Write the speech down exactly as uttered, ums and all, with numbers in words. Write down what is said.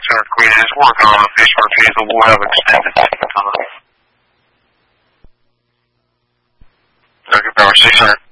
hundred quid is working on a fish refusal. We'll have extended time. Okay, power six hundred.